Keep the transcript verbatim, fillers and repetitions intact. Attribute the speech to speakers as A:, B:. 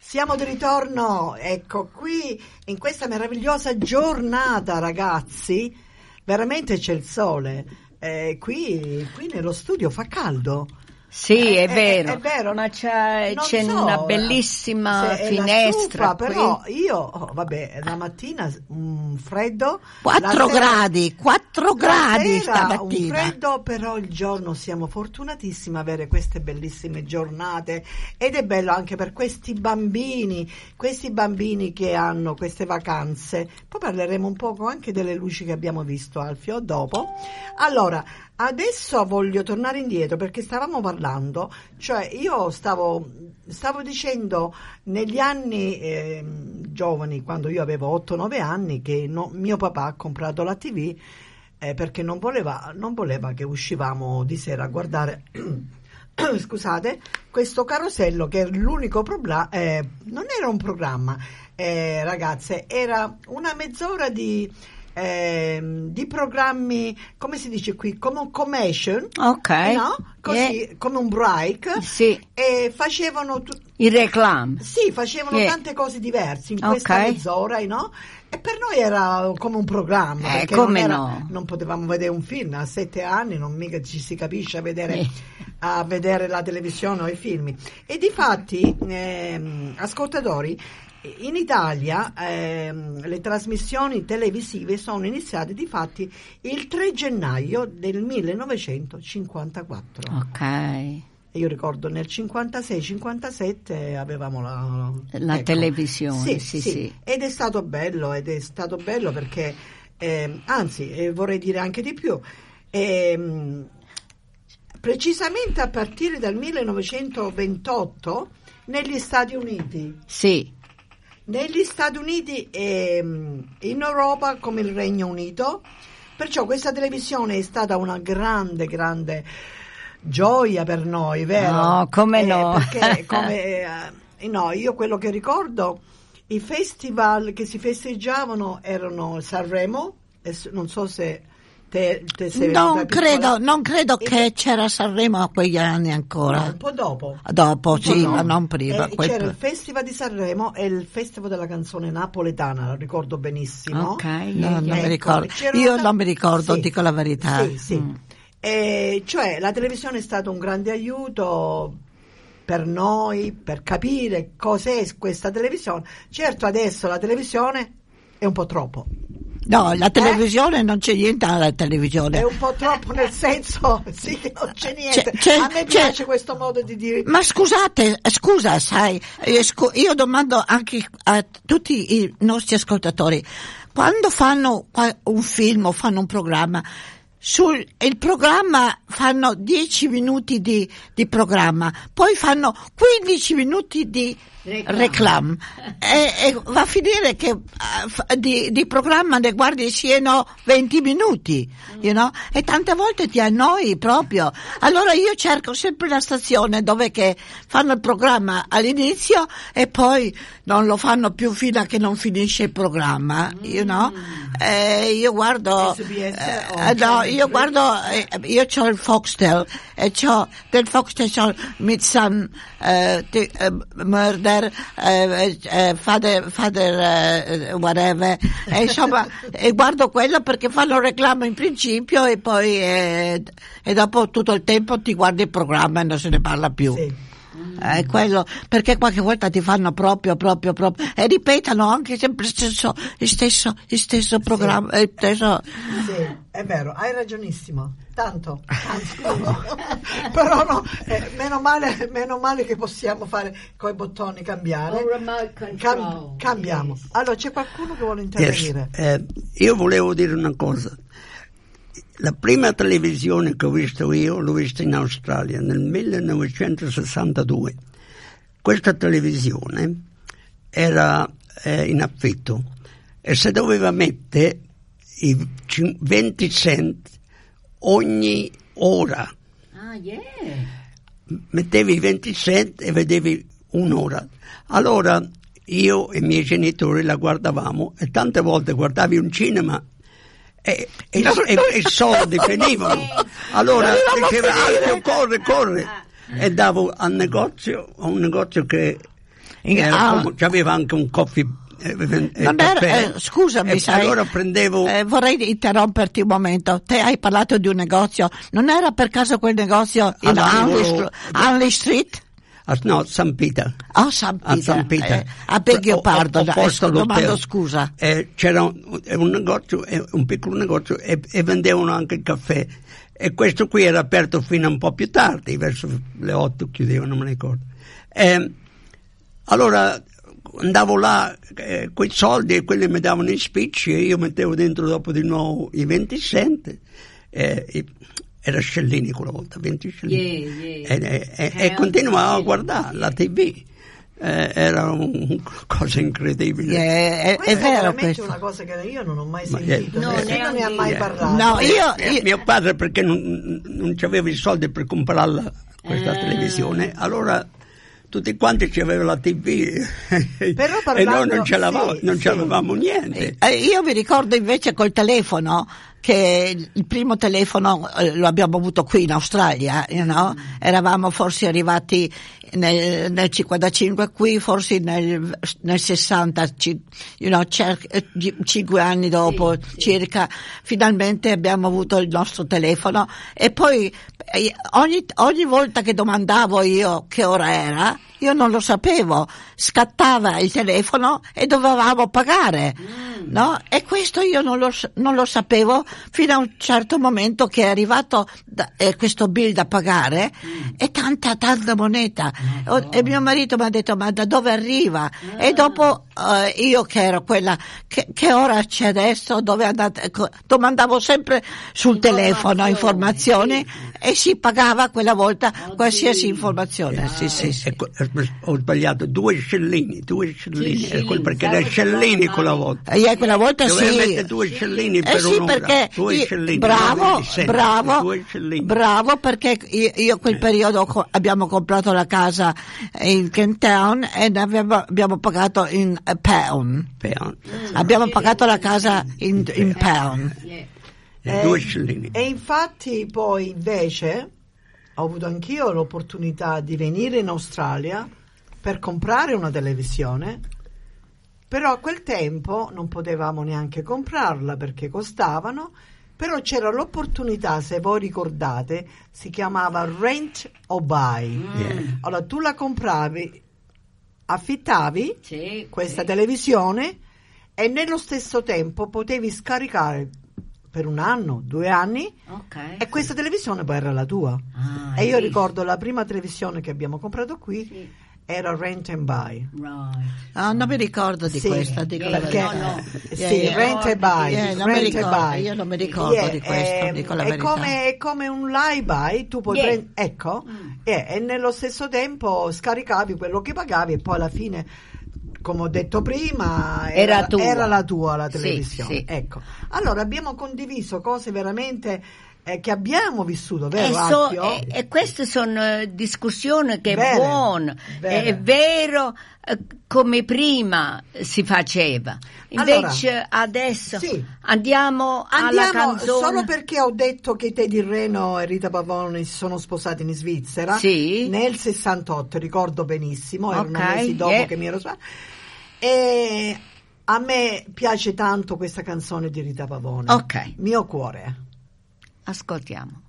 A: Siamo di ritorno, ecco qui, in questa meravigliosa giornata, ragazzi. Veramente c'è il sole. Eh, qui, qui nello studio fa caldo.
B: Sì, è,
A: è,
B: vero,
A: è, è vero,
B: ma c'è, c'è
A: so,
B: una bellissima finestra.
A: Stufa, però io, oh, vabbè, la mattina un freddo.
C: quattro gradi, quattro gradi
A: stamattina.
C: Un
A: freddo, però il giorno siamo fortunatissimi ad avere queste bellissime giornate ed è bello anche per questi bambini, questi bambini che hanno queste vacanze. Poi parleremo un poco anche delle luci che abbiamo visto, Alfio, dopo. Allora, adesso voglio tornare indietro perché stavamo parlando, cioè io stavo, stavo dicendo negli anni eh, giovani, quando io avevo otto nove anni, che no, mio papà ha comprato la tivù eh, perché non voleva, non voleva che uscivamo di sera a guardare scusate, questo carosello che è l'unico problema, eh, non era un programma, eh, ragazze, era una mezz'ora di Eh, di programmi, come si dice qui, come un commission,
B: ok,
A: no? Così, yeah. Come un break,
B: sì.
A: E facevano tu-
B: il reclam,
A: sì, facevano yeah. tante cose diverse in questa okay. mezz'ora, no? E per noi era come un programma,
B: eh, come
A: non, era,
B: no?
A: non potevamo vedere un film a sette anni, non mica ci si capisce a vedere, eh. a vedere la televisione o i film. E difatti, ehm, ascoltatori, in Italia ehm, le trasmissioni televisive sono iniziate difatti il tre gennaio del millenovecentocinquantaquattro.
B: Ok.
A: E io ricordo nel cinquantasei cinquantasette avevamo la,
B: la
A: ecco.
B: televisione,
A: sì,
B: sì,
A: sì,
B: sì.
A: Ed è stato bello, ed è stato bello perché eh, anzi eh, vorrei dire anche di più. Ehm, precisamente a partire dal millenovecentoventotto negli Stati Uniti.
B: Sì.
A: Negli Stati Uniti e in Europa come il Regno Unito, perciò questa televisione è stata una grande grande gioia per noi, vero?
B: No, come
A: eh,
B: no?
A: Perché come eh, no, io quello che ricordo, i festival che si festeggiavano erano Sanremo, e non so se te, te sei
C: non credo, non credo e che c'era Sanremo a quegli anni ancora.
A: No, un po' dopo.
C: Dopo,
A: un
C: sì,
A: po'
C: ma non prima.
A: Eh, c'era il Festival di Sanremo e il Festival della canzone napoletana, lo ricordo benissimo.
B: Ok,
C: no,
B: yeah,
C: non
B: yeah.
C: mi ricordo.
A: Ecco,
C: io
A: t-
C: non mi ricordo,
A: sì,
C: dico la verità.
A: Sì, sì.
C: Mm.
A: E cioè la televisione è stato un grande aiuto per noi, per capire cos'è questa televisione. Certo, adesso la televisione è un po' troppo.
C: No, la televisione
A: eh?
C: non c'è niente alla televisione.
A: È un po' troppo nel senso, sì, che non c'è niente.
C: C'è, c'è,
A: a me
C: c'è.
A: piace questo modo di dire.
C: Ma scusate, scusa, sai, io domando anche a tutti i nostri ascoltatori, quando fanno un film o fanno un programma, sul il programma fanno dieci minuti di, di programma, poi fanno quindici minuti di reclam, reclam. E, e va a finire che uh, di, di programma ne guardi siano venti minuti, you know? E tante volte ti annoi proprio. Allora io cerco sempre la stazione dove che fanno il programma all'inizio e poi non lo fanno più fino a che non finisce il programma, you know? E io guardo
A: S B S,
C: eh, no, io guardo eh, io c'ho il Foxtel e c'ho del Foxtel c'ho Midsomer eh, the, uh, Murder eh, eh, Father, father eh, whatever e insomma e guardo quello perché fanno reclamo in principio e poi eh, e dopo tutto il tempo ti guardi il programma e non se ne parla più.
A: Sì.
C: È eh, quello, perché qualche volta ti fanno proprio proprio proprio e ripetano anche sempre il stesso il stesso, il stesso programma, sì. Il stesso...
A: Sì, è vero, hai ragionissimo, tanto, tanto. Però no, eh, meno male meno male che possiamo fare coi bottoni cambiare. Cam- cambiamo. Allora c'è qualcuno che vuole intervenire?
D: Yes. Eh, io volevo dire una cosa. La prima televisione che ho visto io l'ho vista in Australia nel millenovecentosessantadue. Questa televisione era eh, in affitto e si doveva mettere i venti cent ogni ora.
B: Ah, yeah.
D: Mettevi i venti cent e vedevi un'ora. Allora io e i miei genitori la guardavamo e tante volte guardavi un cinema e, e, no, e, no. e i soldi finivano. Allora diceva Alfio corre corre e davo al negozio a un negozio che
C: In,
D: Era
C: ah,
D: come, c'aveva anche un coffee. Eh,
C: non era, eh, scusami,
D: e
C: sai,
D: allora prendevo.
C: Eh, vorrei interromperti un momento. Te hai parlato di un negozio. Non era per caso quel negozio in Hanley, Hanley Street?
D: Ah, no, San Peter.
C: Oh, San Peter.
D: A San Peter.
C: Eh, a beg your pardon,
D: opposto
C: eh, domando
D: all'hotel.
C: scusa.
D: Eh, c'era un, un negozio, un piccolo negozio, e, e vendevano anche il caffè. E questo qui era aperto fino a un po' più tardi, verso le otto chiudevano, non me ne ricordo. Eh, allora andavo là, eh, quei soldi, e quelli mi davano in spicci, e io mettevo dentro dopo di nuovo i venti cent. Eh, e, era scellini quella volta, venti scellini.
B: Yeah, yeah.
D: E, e, e, e continuavo a guardare la tivù. Eh, era una cosa incredibile.
C: Yeah, è, è vero
A: veramente
C: questo.
A: una cosa che io non ho mai
D: Ma,
A: sentito,
B: no,
A: nessuno ne ha mai
D: yeah.
A: parlato.
C: No, io,
D: Mio,
C: io
D: mio padre, perché non, non aveva i soldi per comprarla questa
B: Ah.
D: televisione, allora tutti quanti c'avevano la tivù.
A: Però
D: e
A: parlando-
D: noi non ce l'avevamo,
A: sì,
D: non
A: sì.
D: ce l'avevamo niente.
C: Eh, io mi ricordo invece col telefono che il primo telefono eh, lo abbiamo avuto qui in Australia, you know? Eravamo forse arrivati nel, nel cinquantacinque qui, forse nel, nel sessanta, you know, cer- cinque anni dopo
B: Sì, sì.
C: circa, finalmente abbiamo avuto il nostro telefono, e poi eh, ogni, ogni volta che domandavo io che ora era, io non lo sapevo, scattava il telefono e dovevamo pagare, no? E questo io non lo, non lo sapevo fino a un certo momento che è arrivato da, eh, questo bill da pagare e tanta tanta moneta. O- e mio marito mi ha detto: ma da dove arriva? E dopo eh, io che ero quella che, che ora c'è adesso, dove andate? Ecco, domandavo sempre sul telefono informazioni e si pagava quella volta qualsiasi informazione. Sì, sì, sì.
D: E- e- ho sbagliato, due scellini, due scellini,
B: Sì,
D: è quel perché
B: stavo
D: era scellini
B: cercando
D: quella
B: male.
D: volta.
C: E io quella volta
D: Doveva
C: sì.
D: mettere due scellini per
C: Eh sì,
D: un'ora,
C: perché
D: due
C: io-
D: scellini,
C: bravo,
D: non venti cent,
C: bravo,
D: due scellini.
C: bravo, perché io, io quel periodo co- abbiamo comprato la casa in Kent Town e ne abbiamo, abbiamo pagato in eh, pound.
D: Per-
C: Abbiamo pagato la casa in, in pound.
B: Yeah.
D: eh, due scellini.
A: E infatti poi invece ho avuto anch'io l'opportunità di venire in Australia per comprare una televisione, però a quel tempo non potevamo neanche comprarla perché costavano, però c'era l'opportunità, se voi ricordate, si chiamava Rent or Buy.
D: Yeah.
A: Allora tu la compravi, affittavi
B: Sì,
A: questa
B: sì.
A: televisione e nello stesso tempo potevi scaricare per un anno, due anni,
B: Ok.
A: e questa televisione poi era la tua.
B: Ah,
A: E io
B: hai
A: ricordo la prima televisione che abbiamo comprato qui
B: Sì.
A: era Rent and Buy.
B: visto? Right.
C: Ah, non mi ricordo di
A: Sì,
C: questa, dico la
A: perché
C: verità.
B: no, no.
A: sì,
C: Yeah, yeah.
A: Rent and Buy,
C: Yeah, non mi
A: Rent and
C: ricordo,
A: Buy.
C: io non mi ricordo
A: Yeah,
C: di questo,
A: eh,
C: dico la
A: è
C: verità.
A: come, è come un lie-by, tu puoi
B: Yeah.
A: prend- ecco,
B: Mm.
A: eh, e nello stesso tempo scaricavi quello che pagavi e poi alla fine, come ho detto prima, era,
B: Era tua.
A: era la tua la
B: Sì,
A: televisione.
B: sì.
A: Ecco. Allora abbiamo condiviso cose veramente eh, che abbiamo vissuto,
B: E,
A: vero
B: so-
A: Alfio?
B: e- e queste sono eh, discussioni che è
A: Bene,
B: buono,
A: bene.
B: è vero, eh, come prima si faceva. Invece
A: Allora,
B: adesso
A: sì.
B: andiamo, alla
A: Andiamo
B: canzone.
A: solo perché ho detto che Teddy Reno e Rita Pavone si sono sposati in Svizzera
B: Sì.
A: nel sessantotto, ricordo benissimo, erano
B: Ok,
A: mesi dopo
B: yeah.
A: che mi ero sposata. E a me piace tanto questa canzone di Rita Pavone.
B: Ok.
A: Mio cuore.
B: Ascoltiamo.